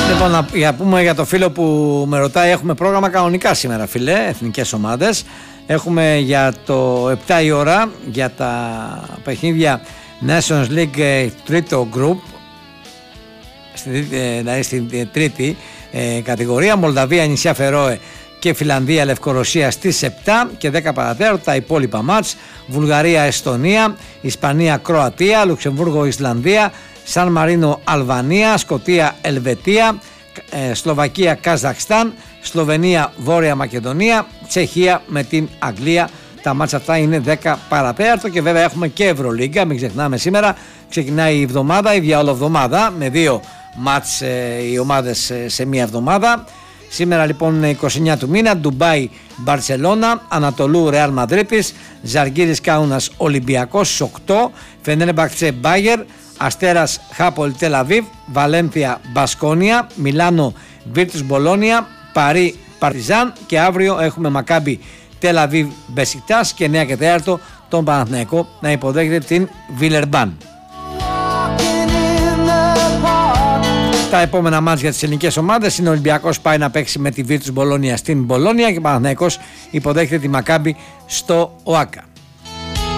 Λοιπόν, να πούμε για το φίλο που με ρωτάει, έχουμε πρόγραμμα κανονικά σήμερα, φίλε, εθνικές ομάδες. Έχουμε για το 7 η ώρα για τα παιχνίδια Nations League τρίτο group, δηλαδή στην τρίτη κατηγορία, Μολδαβία, νησιά Φερόε και Φιλανδία, Λευκορωσία στις 7 και 10 παρατέταρτο τα υπόλοιπα μάτς. Βουλγαρία, Εστονία, Ισπανία, Κροατία, Λουξεμβούργο, Ισλανδία, Σαν Μαρίνο, Αλβανία, Σκωτία, Ελβετία, Σλοβακία, Καζακστάν, Σλοβενία, Βόρεια Μακεδονία, Τσεχία με την Αγγλία. Τα μάτσα αυτά είναι 10 παρατέταρτο και βέβαια έχουμε και Ευρωλίγκα, μην ξεχνάμε, σήμερα ξεκινάει η εβδομάδα, η διαολοβδομάδα με 2 μάτς οι ομάδες σε μία εβδομάδα. Σήμερα λοιπόν 29 του μήνα, Ντουμπάι, Μπαρσελόνα, Ανατολού, Ρεάλ Μαδρίτης, Ζαλγκίρις Κάουνας, Ολυμπιακός 8, Φενέρμπαχτσε, Μπάγερ, Αστέρας, Χάπολ, Τελαβίβ, Βαλένθια, Μπασκόνια, Μιλάνο, Βίρτους, Μπολόνια, Παρί, Παρτιζάν και αύριο έχουμε Μακάμπι, Τελαβίβ, Μπεσικτάς και 9 και 4 τον Παναθηναϊκό να υποδέχεται την Βιλερμπάν. Τα επόμενα μάτς για τις ελληνικές ομάδες είναι ο Ολυμπιακός πάει να παίξει με τη Βίρτους Μπολόνια στην Μπολόνια και ο Παναθηναϊκός υποδέχεται τη Μακάμπι στο ΟΑΚΑ.